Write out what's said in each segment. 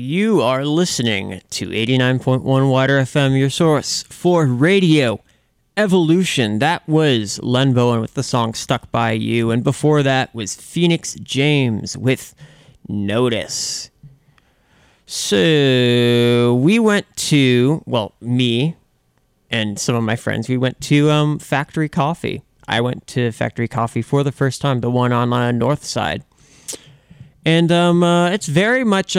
You are listening to 89.1 Wider FM, your source for radio evolution. That was Len Bowen with the song Stuck By You, and before that was Phoenix James with Notice. So we went to, well, me and some of my friends, we went to Factory Coffee. I went to Factory Coffee for the first time, the one on North Side. And it's very much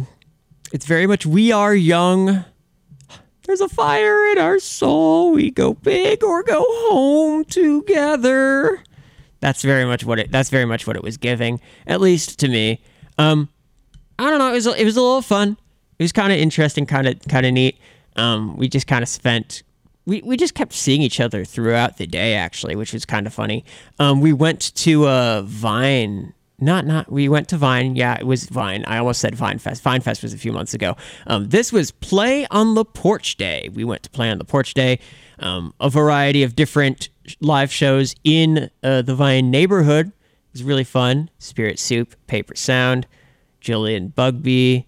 we are young. There's a fire in our soul. We go big or go home together. That's very much what it was giving, at least to me. I don't know. It was a little fun. It was kind of interesting, kind of neat. We just kind of spent. We just kept seeing each other throughout the day, actually, which was kind of funny. We went to Vine. We went to Vine. Yeah, it was Vine. I almost said Vine Fest. Vine Fest was a few months ago. This was Play on the Porch Day. We went to Play on the Porch Day. A variety of different live shows in the Vine neighborhood. It was really fun. Spirit Soup, Paper Sound, Jillian Bugby,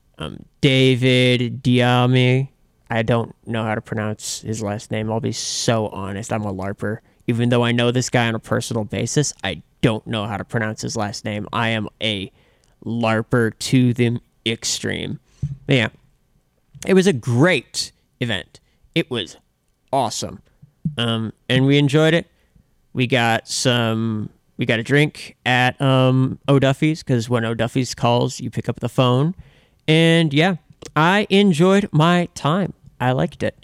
David Diami. I don't know how to pronounce his last name. I'll be so honest. I'm a LARPer. Even though I know this guy on a personal basis, I don't know how to pronounce his last name. I am a LARPer to the extreme. But yeah, it was a great event. It was awesome. And we enjoyed it. We got a drink at O'Duffy's, because when O'Duffy's calls, you pick up the phone. And yeah, I enjoyed my time. I liked it.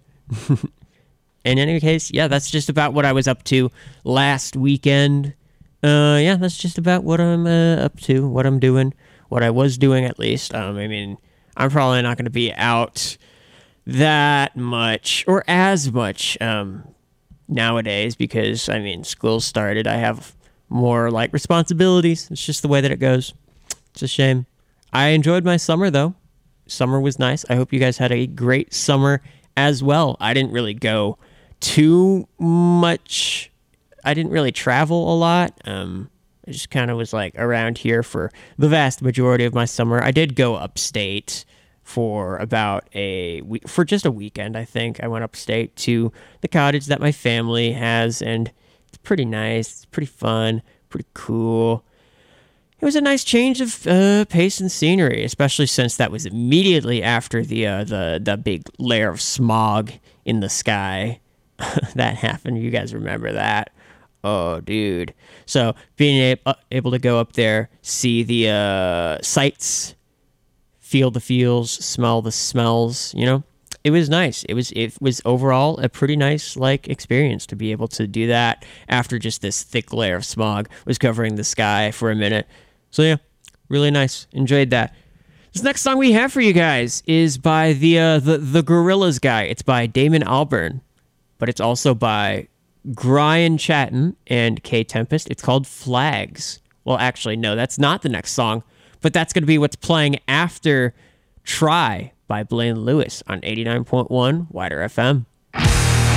In any case, yeah, that's just about what I was up to last weekend. Yeah, that's just about what I'm up to, what I'm doing, what I was doing at least. I mean, I'm probably not going to be out that much or as much nowadays because, I mean, school started. I have more, responsibilities. It's just the way that it goes. It's a shame. I enjoyed my summer, though. Summer was nice. I hope you guys had a great summer as well. I didn't really go too much. I didn't really travel a lot. I just kind of was around here for the vast majority of my summer. I did go upstate for about for just a weekend, I think. I went upstate to the cottage that my family has, and it's pretty nice. It's pretty fun, pretty cool. It was a nice change of pace and scenery, especially since that was immediately after the big layer of smog in the sky that happened. You guys remember that? Oh, dude. So being able to go up there, see the sights, feel the feels, smell the smells, it was nice. It was overall a pretty nice experience to be able to do that after just this thick layer of smog was covering the sky for a minute. So yeah, really nice. Enjoyed that. This next song we have for you guys is by the Gorillaz guy. It's by Damon Albarn, but it's also by Brian Chatton and K Tempest. It's called Flags. Well, actually, no, that's not the next song, but that's going to be what's playing after Try by Blaine Lewis on 89.1 Wider FM.